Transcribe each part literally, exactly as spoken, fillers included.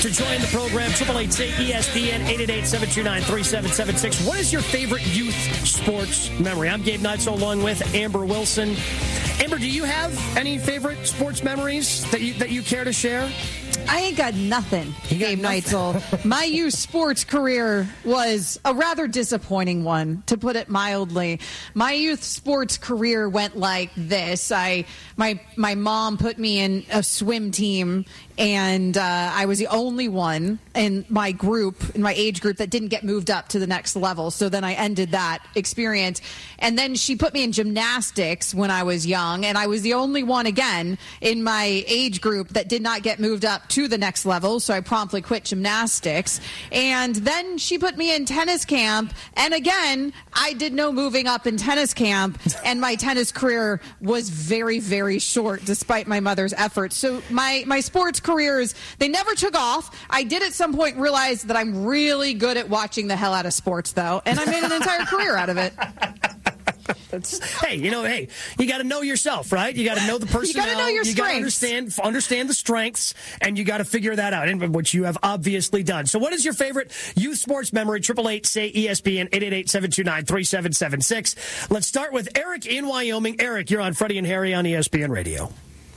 to join the program. Triple eight say E S P N eight eight eight, seven two nine, three seven seven six. What is your favorite youth sports memory? I'm Gabe Neitzel along with Amber Wilson. Amber, do you have any favorite sports memories that you that you care to share? I ain't got nothing, Gabe Neitzel. My youth sports career was a rather disappointing one, to put it mildly. My youth sports career went like this. I my my mom put me in a swim team, and uh, I was the only one in my group, in my age group, that didn't get moved up to the next level. So then I ended that experience. And then she put me in gymnastics when I was young, and I was the only one, again, in my age group that did not get moved up to the next level. So I promptly quit gymnastics. And then she put me in tennis camp. And again, I did no moving up in tennis camp. And my tennis career was very, very short, despite my mother's efforts. So my, my sports careers, they never took off. I did at some point realize that I'm really good at watching the hell out of sports, though. And I made an entire career out of it. That's, hey, you know, hey, you got to know yourself, right? You got to know the personnel. You got to know your you strengths. You got to understand, understand the strengths, and you got to figure that out, and which you have obviously done. So what is your favorite youth sports memory? Triple eight say E S P N eight eight eight, seven two nine, three seven seven six. Let's start with Eric in Wyoming. Eric, you're on Freddie and Harry on E S P N Radio.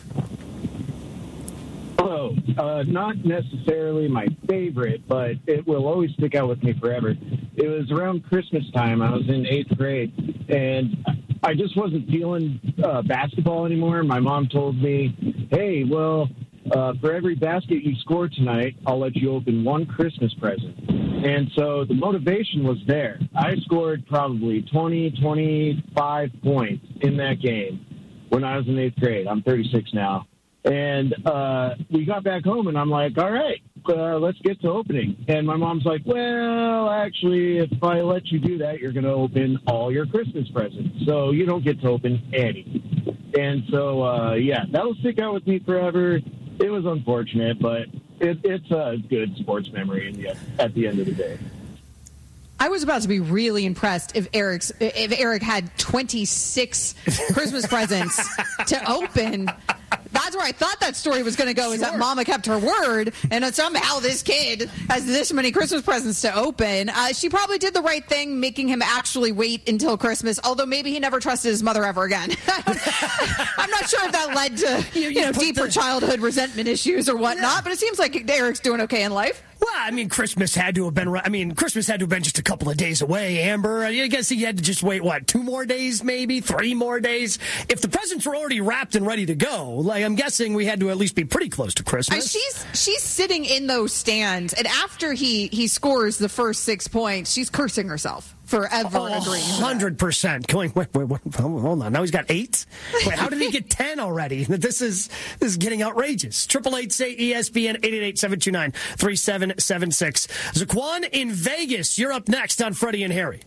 Hello. Uh, not necessarily my favorite, but it will always stick out with me forever. It was around Christmas time. I was in eighth grade, and I just wasn't feeling uh, basketball anymore. My mom told me, hey, well, uh, for every basket you score tonight, I'll let you open one Christmas present. And so the motivation was there. I scored probably twenty, twenty-five points in that game when I was in eighth grade. I'm thirty-six now. And uh, we got back home, and I'm like, all right, uh, let's get to opening. And my mom's like, well, actually, if I let you do that, you're going to open all your Christmas presents. So you don't get to open any. And so, uh, yeah, that'll stick out with me forever. It was unfortunate, but it, it's a good sports memory in the, at the end of the day. I was about to be really impressed if Eric's if Eric had twenty-six Christmas presents to open. That's where I thought that story was going to go, is Sure. that Mama kept her word, and that somehow this kid has this many Christmas presents to open. Uh, she probably did the right thing, making him actually wait until Christmas, although maybe he never trusted his mother ever again. I'm not sure if that led to you, you know deeper the... childhood resentment issues or whatnot, yeah. But it seems like Eric's doing okay in life. Well, I mean, Christmas had to have been. I mean, Christmas had to have been just a couple of days away. Amber, I guess he had to just wait. What, two more days, maybe three more days? If the presents were already wrapped and ready to go, like I'm guessing, we had to at least be pretty close to Christmas. Uh, she's she's sitting in those stands, and after he he scores the first six points, she's cursing herself. Forever oh, agreeing. one hundred percent. Going, wait, wait, wait, hold on. Now he's got eight? Wait, how did he get ten already? This is this is getting outrageous. Triple eight say E S P N eight eight eight, seven two nine, three seven seven six. Zaquan in Vegas, you're up next on Freddie and Harry.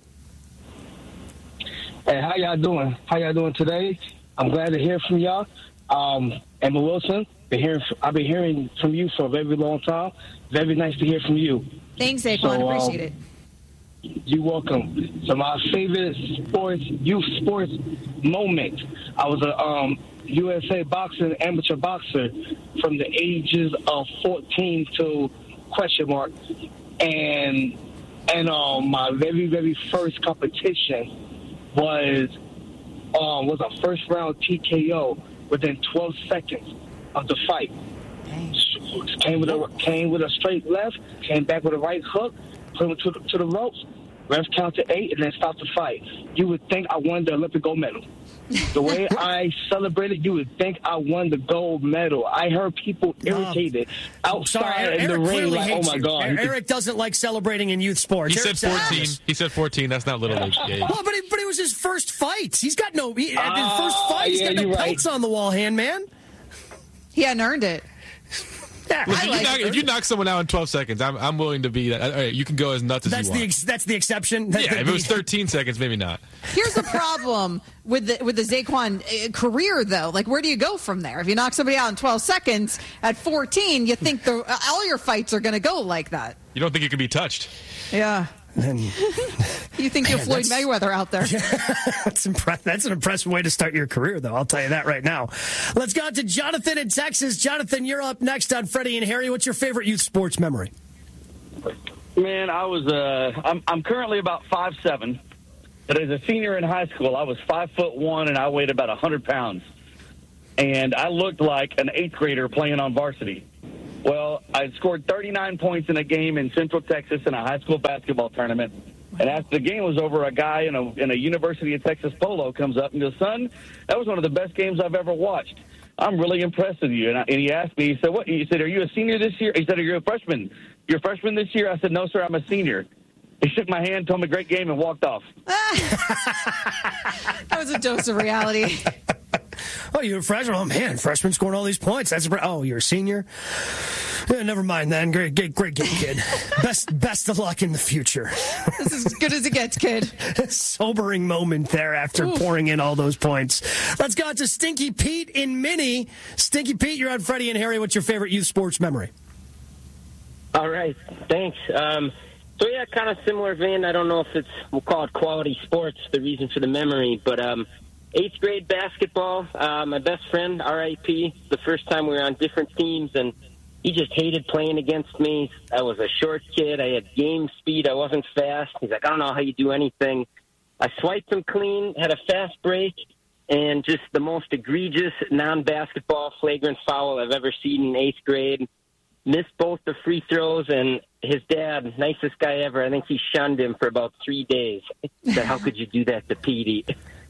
Hey, how y'all doing? How y'all doing today? I'm glad to hear from y'all. Um, Emma Wilson, been hearing, I've been hearing from you for a very long time. Very nice to hear from you. Thanks, Zaquan. So, Appreciate um, it. You're welcome. So my favorite sports, youth sports moment, I was a um, U S A boxing amateur boxer from the ages of fourteen to question mark. And and um, my very, very first competition was um, was a first round T K O within twelve seconds of the fight. Dang. Came with a came with a straight left, came back with a right hook, put him to the, to the ropes, ref counted eight, and then stopped the fight. You would think I won the Olympic gold medal. The way I celebrated, you would think I won the gold medal. I heard people irritated um, outside sorry, in Eric the ring, like, oh my you. God. Eric doesn't like celebrating in youth sports. He Eric said fourteen. Says, he said fourteen. That's not little age age. Well, but, it, but it was his first fight. He's got no. He, uh, his first fight. He's yeah, got no right. pelts on the wall, hand man. He hadn't earned it. Yeah, Look, if, you like knock, if you knock someone out in twelve seconds, I'm I'm willing to be that. All right, you can go as nuts as that's you the want. ex, that's the exception. That's yeah, the, if it was thirteen seconds, maybe not. Here's the problem with the with the Zaquan uh, career, though. Like, where do you go from there? If you knock somebody out in twelve seconds at fourteen, you think the, uh, all your fights are going to go like that. You don't think you can be touched? Yeah. And, you think you're Floyd Mayweather out there. Yeah, that's, impre- that's an impressive way to start your career, though. I'll tell you that right now. Let's go out to Jonathan in Texas. Jonathan, you're up next on Freddie and Harry. What's your favorite youth sports memory? Man, I was, uh, I'm, I'm currently about five seven, but as a senior in high school, I was five foot one and I weighed about one hundred pounds. And I looked like an eighth grader playing on varsity. Well, I scored thirty-nine points in a game in Central Texas in a high school basketball tournament. And after the game was over, a guy in a, in a University of Texas polo comes up and goes, son, that was one of the best games I've ever watched. I'm really impressed with you. And, I, and he asked me, he said, what? He said, are you a senior this year? He said, are you a freshman? You're a freshman this year? I said, no, sir, I'm a senior. He shook my hand, told me great game, and walked off. That was a dose of reality. Oh, you're a freshman? Oh, man, freshman scoring all these points. That's a, Oh, you're a senior? Yeah, never mind then. Great, great, great game, kid. Best best of luck in the future. This is as good as it gets, kid. Sobering moment there after Ooh. pouring in all those points. Let's go out to Stinky Pete in Minnie. Stinky Pete, you're on Freddie and Harry. What's your favorite youth sports memory? All right, thanks. Um, so, yeah, kind of similar vein. I don't know if it's, we'll call it quality sports, the reason for the memory, but um, eighth grade basketball, uh, my best friend, R I P, the first time we were on different teams, and he just hated playing against me. I was a short kid. I had game speed. I wasn't fast. He's like, I don't know how you do anything. I swiped him clean, had a fast break, and just the most egregious non-basketball flagrant foul I've ever seen in eighth grade. Missed both the free throws, and his dad, nicest guy ever, I think he shunned him for about three days. He said, how could you do that to Petey?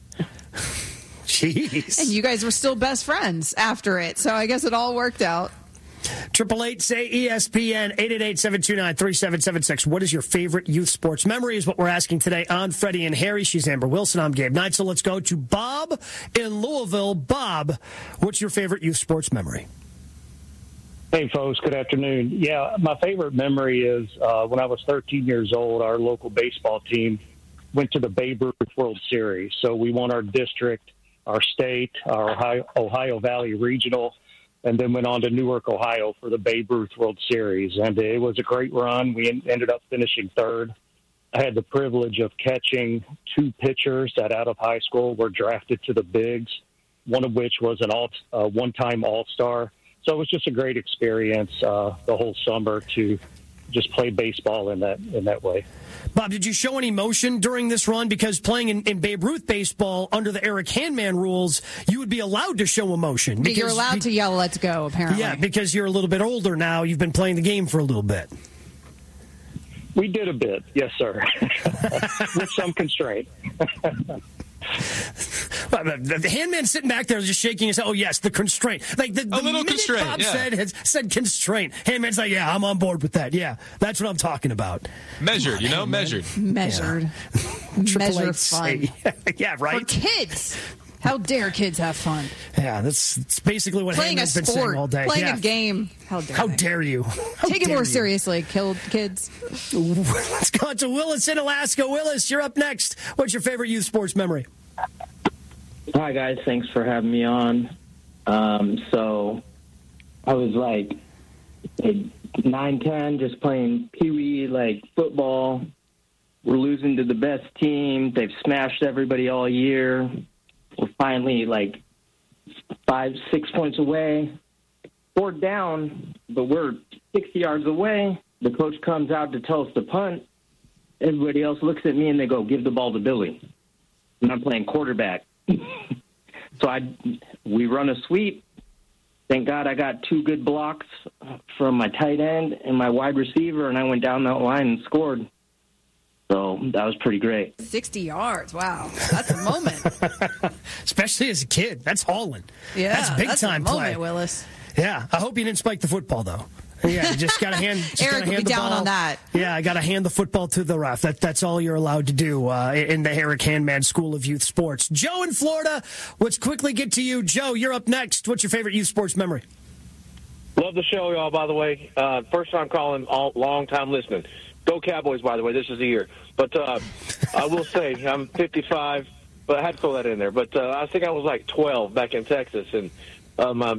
Jeez. And you guys were still best friends after it, so I guess it all worked out. Triple eight say E S P N eight eight eight, seven two nine, three seven seven six. What is your favorite youth sports memory is what we're asking today on Freddie and Harry. She's Amber Wilson. I'm Gabe Knight. So let's go to Bob in Louisville. Bob, what's your favorite youth sports memory? Hey, folks. Good afternoon. Yeah, my favorite memory is uh, when I was thirteen years old, our local baseball team went to the Babe Ruth World Series. So we won our district, our state, our Ohio, Ohio Valley Regional, and then went on to Newark, Ohio for the Babe Ruth World Series. And it was a great run. We ended up finishing third. I had the privilege of catching two pitchers that out of high school were drafted to the bigs, one of which was an all, uh, one-time All-Star. So it was just a great experience uh, the whole summer to just play baseball in that in that way. Bob, did you show any emotion during this run? Because playing in, in Babe Ruth baseball under the Eric Handman rules, you would be allowed to show emotion. Because you're allowed to yell, let's go, apparently. Yeah, because you're a little bit older now. You've been playing the game for a little bit. We did a bit, yes, sir, with some constraint. The handman sitting back there just shaking his head. Oh, yes, the constraint. Like the, the a little minute constraint, Bob yeah. said, has said constraint. Handman's like, yeah, I'm on board with that. Yeah, that's what I'm talking about. Measured, on, you know, Handman. measured. Measured. Yeah. Measure fun. Yeah, right? For kids. How dare kids have fun? Yeah, that's, that's basically what Playing Handman's a been sport, saying all day. Playing yeah. a game. How dare How they? dare you? How Take dare it more you? seriously, killed kids. Let's go to Willis in Alaska. Willis, you're up next. What's your favorite youth sports memory? Hi, guys. Thanks for having me on. Um, so I was like nine, ten, just playing pee-wee, like football. We're losing to the best team. They've smashed everybody all year. We're finally like five, six points away. Fourth down, but we're sixty yards away. The coach comes out to tell us to punt. Everybody else looks at me and they go, give the ball to Billy. And I'm playing quarterback. So I, we run a sweep. Thank God I got two good blocks from my tight end and my wide receiver, and I went down that line and scored. So that was pretty great. sixty yards. Wow. That's a moment. Especially as a kid. That's hauling. Yeah. That's big that's time a moment, play. Willis. Yeah. I hope you didn't spike the football, though. Yeah, you just got to hand. Just Eric gotta will hand be the down ball. on that. Yeah, I got to hand the football to the ref. That that's all you're allowed to do uh, in the Eric Handman School of Youth Sports. Joe in Florida, let's quickly get to you. Joe, you're up next. What's your favorite youth sports memory? Love the show, y'all. By the way, uh, first time calling, all, long time listening. Go Cowboys, by the way. This is the year. But uh, I will say I'm fifty-five, but I had to throw that in there. But uh, I think I was like twelve back in Texas, and um, um,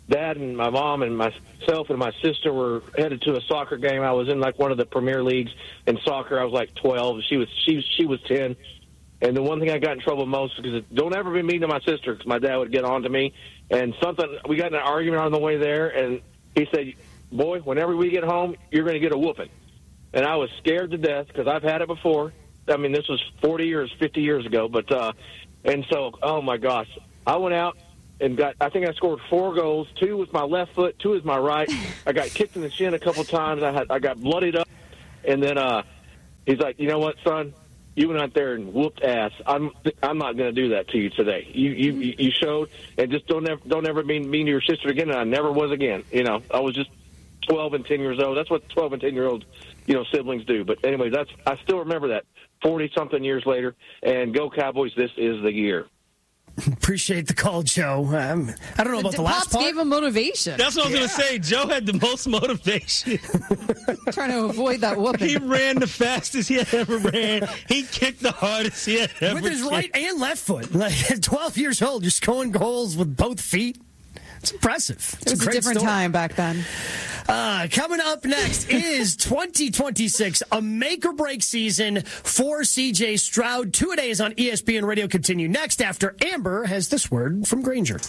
Dad and my mom and myself and my sister were headed to a soccer game. I was in like one of the premier leagues in soccer. I was like twelve. She was she she was ten. And the one thing I got in trouble most because don't ever be mean to my sister because my dad would get on to me. And something we got in an argument on the way there, and he said, "Boy, whenever we get home, you're going to get a whooping." And I was scared to death because I've had it before. I mean, this was forty years, fifty years ago. But uh, and so, oh my gosh, I went out and got. I think I scored four goals. Two with my left foot, two with my right. I got kicked in the shin a couple times. I had I got bloodied up, and then uh, he's like, "You know what, son? You went out there and whooped ass. I'm I'm not going to do that to you today. You you you showed, and just don't ever don't ever be mean to your sister again." And I never was again. You know, I was just twelve and ten years old. That's what twelve and ten year olds, you know, siblings do. But anyway, that's I still remember that forty something years later. And go Cowboys! This is the year. Appreciate the call, Joe. Um, I don't know about the, the last Pops part. gave him motivation. That's what I was Yeah. going to say. Joe had the most motivation. Trying to avoid that whooping. He ran the fastest he had ever ran. He kicked the hardest he had ever With his kicked. right and left foot. Like, at twelve years old, you're scoring goals with both feet. It's impressive. It's It was a, a great different story. time back then. Uh, coming up next is twenty twenty-six, a make-or-break season for C J Stroud. Two-a-days on E S P N Radio continue next after Amber has this word from Grainger.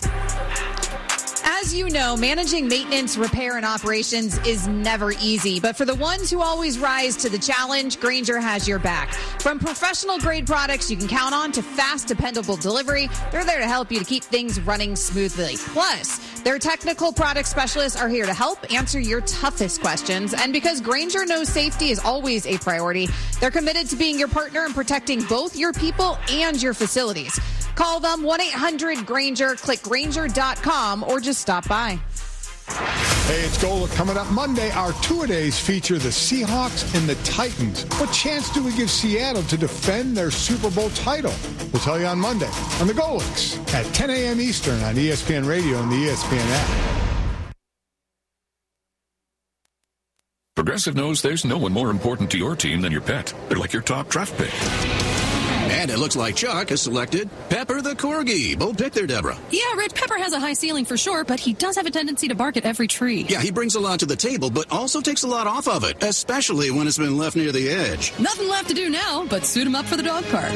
As you know, managing maintenance, repair, and operations is never easy. But for the ones who always rise to the challenge, Grainger has your back. From professional-grade products you can count on to fast, dependable delivery, they're there to help you to keep things running smoothly. Plus, their technical product specialists are here to help answer your toughest questions. And because Grainger knows safety is always a priority, they're committed to being your partner in protecting both your people and your facilities. Call them one eight hundred Grainger, click Grainger dot com, or just stop by. Hey, it's Golic. Coming up Monday, our two-a-days feature the Seahawks and the Titans. What chance do we give Seattle to defend their Super Bowl title? We'll tell you on Monday on the Golics at ten a.m. Eastern on E S P N Radio and the E S P N app. Progressive knows there's no one more important to your team than your pet. They're like your top draft pick. And it looks like Chuck has selected Pepper the Corgi. Bold pick there, Deborah. Yeah, Rich, Pepper has a high ceiling for sure, but he does have a tendency to bark at every tree. Yeah, he brings a lot to the table, but also takes a lot off of it, especially when it's been left near the edge. Nothing left to do now but suit him up for the dog park.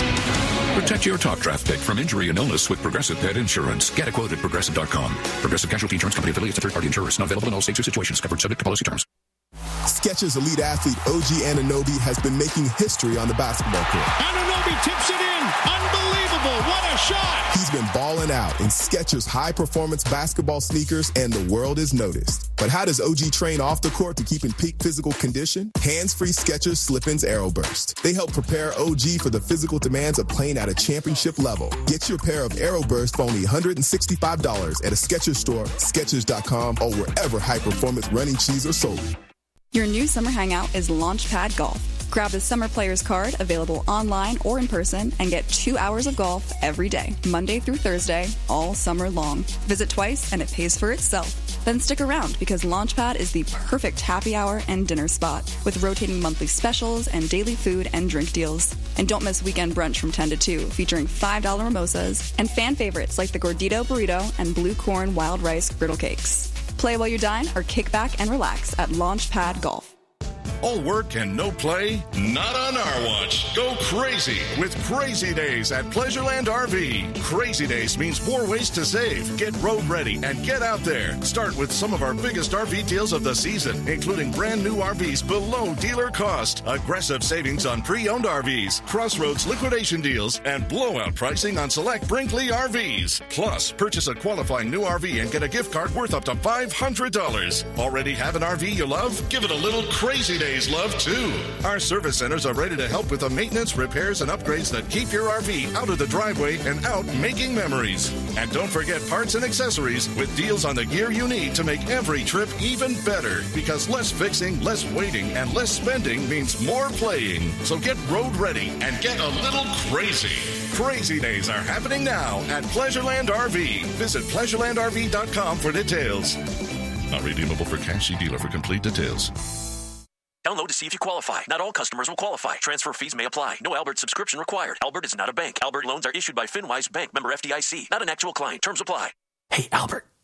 Protect your top draft pick from injury and illness with Progressive Pet Insurance. Get a quote at Progressive dot com. Progressive Casualty Insurance Company affiliates of third-party insurers. Not available in all states or situations. Covered subject to policy terms. Skechers elite athlete O G Anunoby has been making history on the basketball court. Anunoby tips it in. Unbelievable. What a shot. He's been balling out in Skechers high-performance basketball sneakers, and the world is noticed. But how does O G train off the court to keep in peak physical condition? Hands-free Skechers Slip-ins Aeroburst. They help prepare O G for the physical demands of playing at a championship level. Get your pair of Aeroburst for only one hundred sixty-five dollars at a Skechers store, Skechers dot com, or wherever high-performance running shoes are sold. Your new summer hangout is Launchpad Golf. Grab the Summer Players card, available online or in person, and get two hours of golf every day, Monday through Thursday, all summer long. Visit twice and it pays for itself. Then stick around because Launchpad is the perfect happy hour and dinner spot with rotating monthly specials and daily food and drink deals. And don't miss weekend brunch from ten to two, featuring five dollar mimosas and fan favorites like the Gordito Burrito and Blue Corn Wild Rice Griddle Cakes. Play while you dine or kick back and relax at Launchpad Golf. All work and no play? Not on our watch. Go crazy with Crazy Days at Pleasureland R V. Crazy Days means more ways to save. Get road ready and get out there. Start with some of our biggest R V deals of the season, including brand new R Vs below dealer cost, aggressive savings on pre-owned R Vs, Crossroads liquidation deals, and blowout pricing on select Brinkley R Vs. Plus, purchase a qualifying new R V and get a gift card worth up to five hundred dollars. Already have an R V you love? Give it a little Crazy Days love too. Our service centers are ready to help with the maintenance, repairs, and upgrades that keep your R V out of the driveway and out making memories. And don't forget parts and accessories with deals on the gear you need to make every trip even better. Because less fixing, less waiting, and less spending means more playing. So get road ready and get a little crazy. Crazy Days are happening now at Pleasureland R V. Visit Pleasureland R V dot com for details. Not redeemable for cash. See dealer for complete details. Download to see if you qualify. Not all customers will qualify. Transfer fees may apply. No Albert subscription required. Albert is not a bank. Albert loans are issued by FinWise Bank, member F D I C. Not an actual client. Terms apply. Hey, Albert,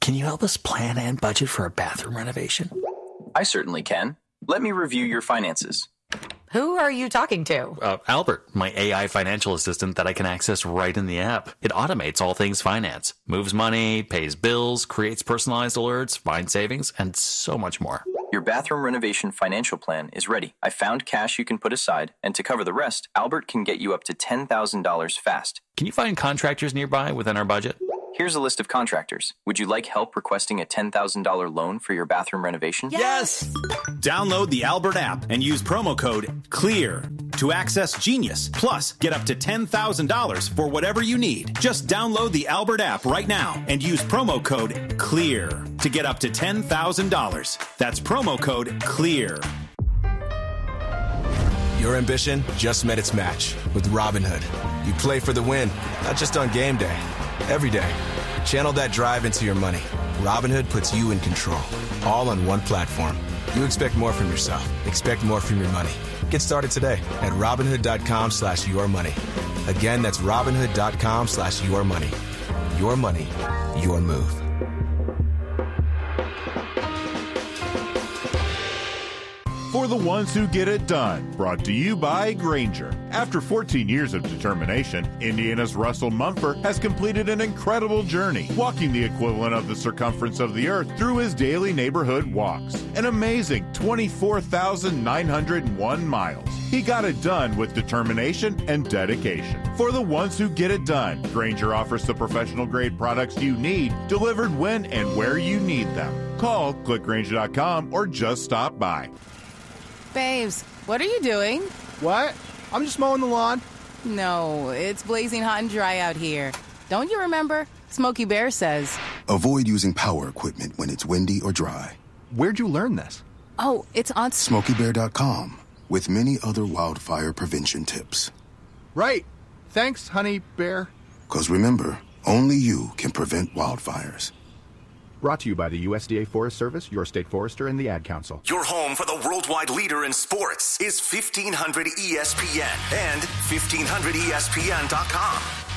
Can you help us plan and budget for a bathroom renovation? I certainly can. Let me review your finances. Who are you talking to? Uh, Albert, my A I financial assistant that I can access right in the app. It automates all things finance, moves money, pays bills, creates personalized alerts, finds savings, and so much more. Your bathroom renovation financial plan is ready. I found cash you can put aside, and to cover the rest, Albert can get you up to ten thousand dollars fast. Can you find contractors nearby within our budget? Here's a list of contractors. Would you like help requesting a ten thousand dollars loan for your bathroom renovation? Yes! Download the Albert app and use promo code CLEAR to access Genius. Plus, get up to ten thousand dollars for whatever you need. Just download the Albert app right now and use promo code CLEAR to get up to ten thousand dollars. That's promo code CLEAR. Your ambition just met its match with Robinhood. You play for the win, not just on game day. Every day. Channel that drive into your money. Robinhood puts you in control. All on one platform. You expect more from yourself. Expect more from your money. Get started today at Robinhood.com slash your money. Again, that's Robinhood.com slash your money. Your money, your move. For the ones who get it done, brought to you by Grainger. After fourteen years of determination, Indiana's Russell Mumford has completed an incredible journey, walking the equivalent of the circumference of the earth through his daily neighborhood walks. An amazing twenty-four thousand nine hundred one miles. He got it done with determination and dedication. For the ones who get it done, Grainger offers the professional-grade products you need, delivered when and where you need them. Call, click Grainger dot com, or just stop by. Babes, what are you doing? What? I'm just mowing the lawn. No, it's blazing hot and dry out here. Don't you remember? Smokey Bear says. Avoid using power equipment when it's windy or dry. Where'd you learn this? Oh, it's on Smokey Bear dot com with many other wildfire prevention tips. Right. Thanks, Honey Bear. Because remember, only you can prevent wildfires. Brought to you by the U S D A Forest Service, your state forester, and the Ad Council. Your home for the worldwide leader in sports is fifteen hundred E S P N and fifteen hundred E S P N dot com.